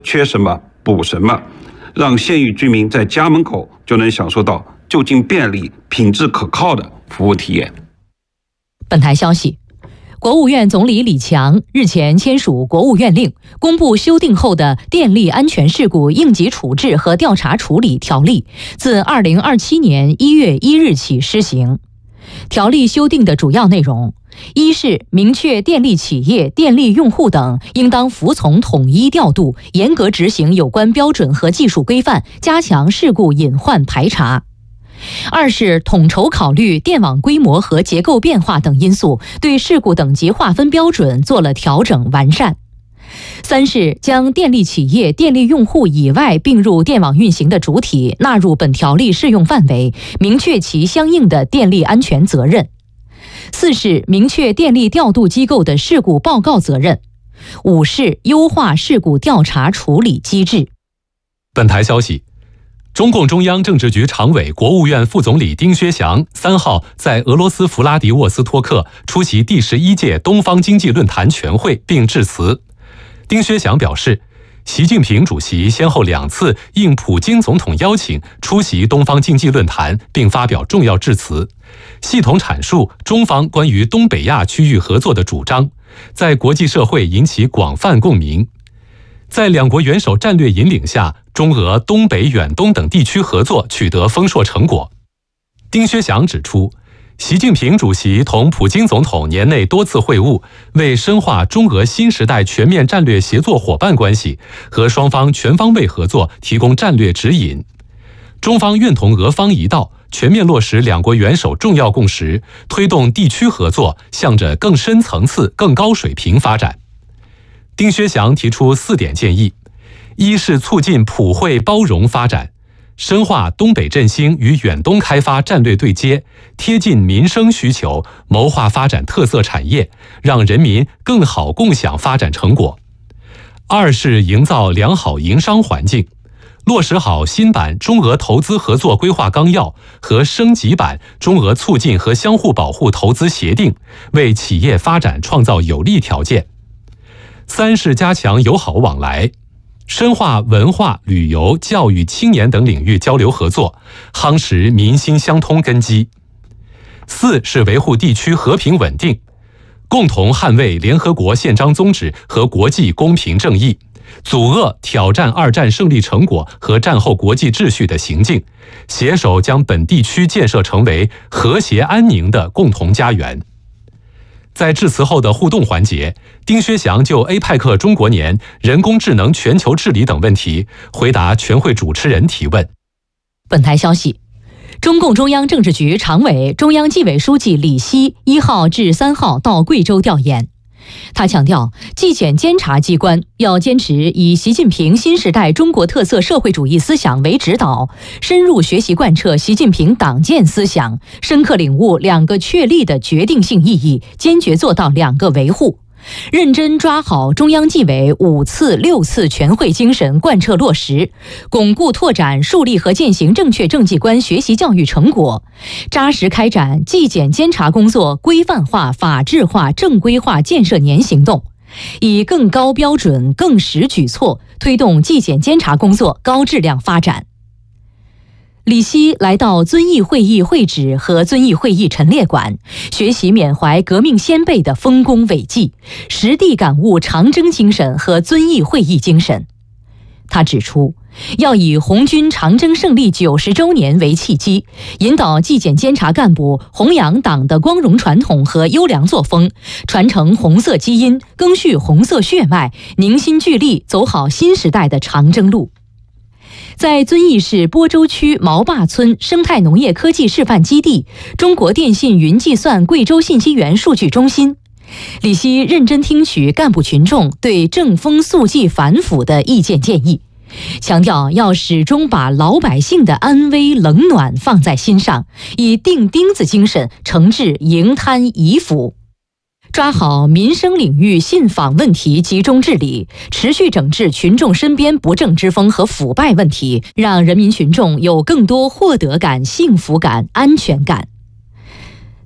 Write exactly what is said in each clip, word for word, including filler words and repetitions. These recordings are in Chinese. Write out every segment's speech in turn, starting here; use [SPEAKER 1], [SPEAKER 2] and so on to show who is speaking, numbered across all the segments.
[SPEAKER 1] 缺什么补什么，让县域居民在家门口就能享受到就近便利、品质可靠的服务体验。
[SPEAKER 2] 本台消息，国务院总理李强日前签署国务院令，公布修订后的《电力安全事故应急处置和调查处理条例》，自二零二七年一月一日起施行。条例修订的主要内容，一是明确电力企业、电力用户等应当服从统一调度，严格执行有关标准和技术规范，加强事故隐患排查；二是统筹考虑电网规模和结构变化等因素，对事故等级划分标准做了调整完善；三是将电力企业、电力用户以外并入电网运行的主体纳入本条例适用范围，明确其相应的电力安全责任；四是明确电力调度机构的事故报告责任；五是优化事故调查处理机制。
[SPEAKER 3] 本台消息，中共中央政治局常委、国务院副总理丁薛祥三号在俄罗斯弗拉迪沃斯托克出席第十一届东方经济论坛全会并致辞。丁薛祥表示，习近平主席先后两次应普京总统邀请出席东方经济论坛，并发表重要致辞，系统阐述中方关于东北亚区域合作的主张，在国际社会引起广泛共鸣。在两国元首战略引领下，中俄东北、远东等地区合作取得丰硕成果。丁薛祥指出，习近平主席同普京总统年内多次会晤，为深化中俄新时代全面战略协作伙伴关系和双方全方位合作提供战略指引。中方愿同俄方一道，全面落实两国元首重要共识，推动地区合作向着更深层次、更高水平发展。丁薛祥提出四点建议：一是促进普惠包容发展，深化东北振兴与远东开发战略对接，贴近民生需求，谋划发展特色产业，让人民更好共享发展成果。二是营造良好营商环境，落实好新版中俄投资合作规划纲要和升级版中俄促进和相互保护投资协定，为企业发展创造有利条件。三是加强友好往来，深化文化、旅游、教育、青年等领域交流合作，夯实民心相通根基。四是维护地区和平稳定，共同捍卫联合国宪章宗旨和国际公平正义，阻遏挑战二战胜利成果和战后国际秩序的行径，携手将本地区建设成为和谐安宁的共同家园。在致辞后的互动环节，丁薛祥就 A P E C 中国年、人工智能全球治理等问题回答全会主持人提问。
[SPEAKER 2] 本台消息，中共中央政治局常委、中央纪委书记李希一号至三号到贵州调研。他强调，纪检监察机关要坚持以习近平新时代中国特色社会主义思想为指导，深入学习贯彻习近平党建思想，深刻领悟两个确立的决定性意义，坚决做到两个维护，认真抓好中央纪委五次、六次全会精神贯彻落实，巩固拓展树立和践行正确政绩观学习教育成果，扎实开展纪检监察工作规范化、法治化、正规化建设年行动，以更高标准、更实举措推动纪检监察工作高质量发展。李希来到遵义会议会址和遵义会议陈列馆，学习缅怀革命先辈的丰功伟绩，实地感悟长征精神和遵义会议精神。他指出，要以红军长征胜利九十周年为契机，引导纪检监察干部弘扬党的光荣传统和优良作风，传承红色基因，赓续红色血脉，凝心聚力走好新时代的长征路。在遵义市播州区毛坝村生态农业科技示范基地、中国电信云计算贵州信息源数据中心，李希认真听取干部群众对正风肃纪反腐的意见建议，强调要始终把老百姓的安危冷暖放在心上，以钉钉子精神惩治营贪遗腐，抓好民生领域信访问题集中治理，持续整治群众身边不正之风和腐败问题，让人民群众有更多获得感、幸福感、安全感。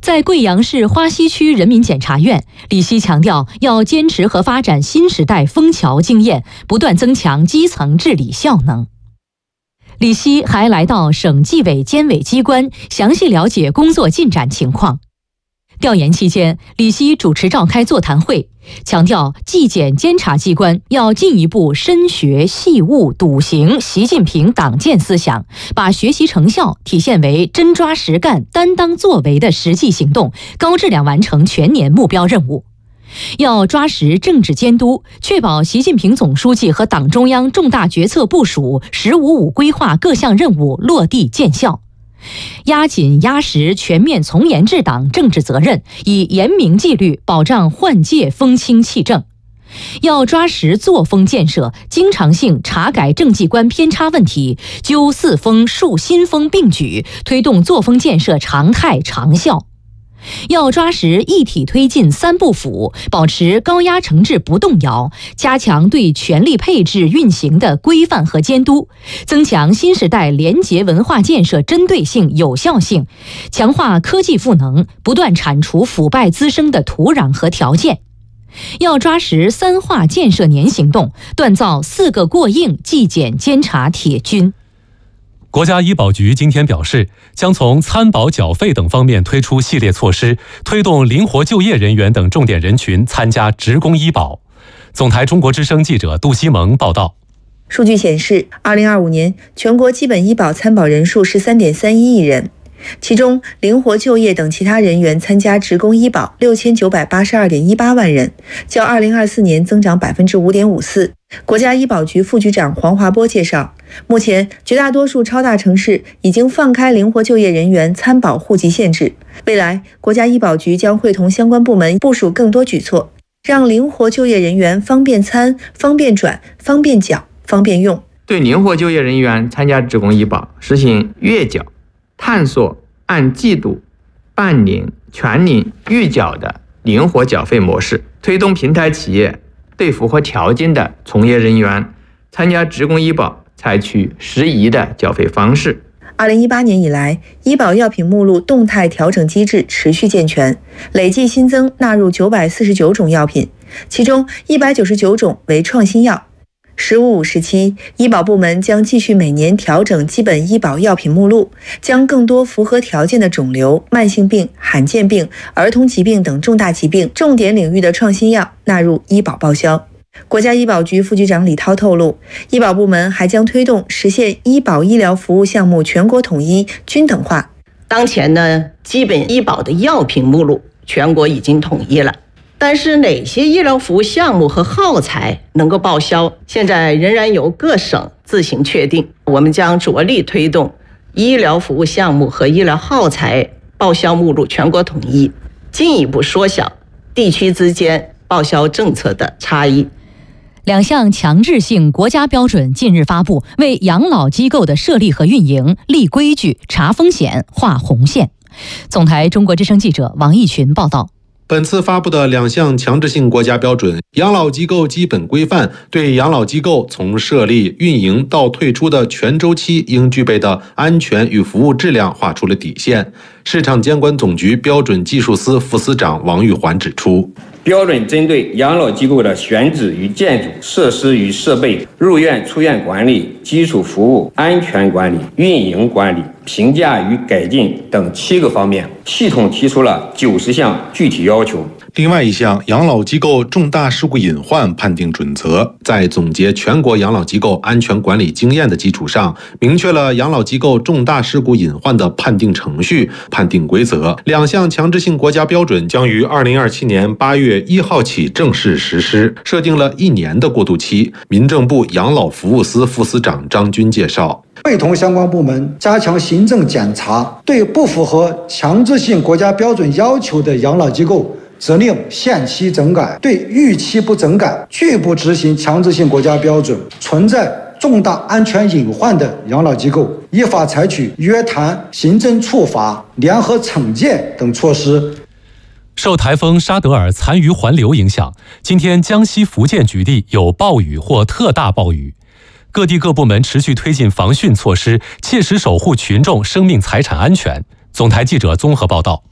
[SPEAKER 2] 在贵阳市花溪区人民检察院，李希强调要坚持和发展新时代枫桥经验，不断增强基层治理效能。李希还来到省纪委监委机关，详细了解工作进展情况。调研期间，李希主持召开座谈会，强调纪检监察机关要进一步深学细悟笃行习近平党建思想，把学习成效体现为真抓实干、担当作为的实际行动，高质量完成全年目标任务。要抓实政治监督，确保习近平总书记和党中央重大决策部署、十五五规划各项任务落地见效。压紧压实全面从严治党政治责任，以严明纪律保障换届风清气正。要抓实作风建设，经常性查改政绩观偏差问题，纠四风树新风并举，推动作风建设常态长效。要抓实一体推进三不腐，保持高压惩治不动摇，加强对权力配置运行的规范和监督，增强新时代廉洁文化建设针对性、有效性，强化科技赋能，不断铲除腐败滋生的土壤和条件。要抓实三化建设年行动，锻造四个过硬纪检监察铁军。
[SPEAKER 3] 国家医保局今天表示，将从参保缴费等方面推出系列措施，推动灵活就业人员等重点人群参加职工医保。总台中国之声记者杜西蒙报道。
[SPEAKER 4] 数据显示，二零二五年全国基本医保参保人数是 三点三一亿人，其中灵活就业等其他人员参加职工医保 六千九百八十二点一八万人，较二零二四年增长 百分之五点五四。国家医保局副局长黄华波介绍，目前绝大多数超大城市已经放开灵活就业人员参保户籍限制，未来国家医保局将会同相关部门部署更多举措，让灵活就业人员方便参、方便转、方便缴、方便用。
[SPEAKER 5] 对灵活就业人员参加职工医保实行月缴、探索、按季度、半年、全年预缴的灵活缴费模式，推动平台企业对符合条件的从业人员参加职工医保采取适宜的缴费方式。
[SPEAKER 4] 二零一八年以来，医保药品目录动态调整机制持续健全，累计新增纳入九百四十九种药品，其中一百九十九种为创新药。十五五时期，医保部门将继续每年调整基本医保药品目录，将更多符合条件的肿瘤、慢性病、罕见病、儿童疾病等重大疾病重点领域的创新药纳入医保报销。国家医保局副局长李涛透露，医保部门还将推动实现医保医疗服务项目全国统一、均等化。
[SPEAKER 6] 当前呢，基本医保的药品目录全国已经统一了，但是哪些医疗服务项目和耗材能够报销，现在仍然由各省自行确定。我们将着力推动医疗服务项目和医疗耗材报销目录全国统一，进一步缩小地区之间报销政策的差异。
[SPEAKER 2] 两项强制性国家标准近日发布，为养老机构的设立和运营立规矩、查风险、画红线。总台中国之声记者王义群报道。
[SPEAKER 7] 本次发布的两项强制性国家标准《养老机构基本规范》对养老机构从设立、运营到退出的全周期应具备的安全与服务质量画出了底线。市场监管总局标准技术司副司长王玉环指出，
[SPEAKER 8] 标准针对养老机构的选址与建筑、设施与设备、入院出院管理、基础服务、安全管理、运营管理、评价与改进等七个方面，系统提出了九十项具体要求。
[SPEAKER 7] 另外一项养老机构重大事故隐患判定准则，在总结全国养老机构安全管理经验的基础上，明确了养老机构重大事故隐患的判定程序、判定规则。两项强制性国家标准将于二零二七年八月一号起正式实施，设定了一年的过渡期。民政部养老服务司副司长张军介绍，
[SPEAKER 9] 会同相关部门加强行政检查，对不符合强制性国家标准要求的养老机构，责令限期整改；对逾期不整改、拒不执行强制性国家标准、存在重大安全隐患的养老机构，依法采取约谈、行政处罚、联合惩戒等措施。
[SPEAKER 3] 受台风沙德尔残余环流影响，今天江西、福建局地有暴雨或特大暴雨。各地各部门持续推进防汛措施，切实守护群众生命财产安全。总台记者综合报道。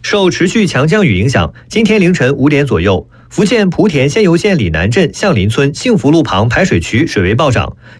[SPEAKER 10] 受持续强降雨影响，今天凌晨五点左右，福建莆田仙游县里南镇向林村幸福路旁排水渠水位暴涨，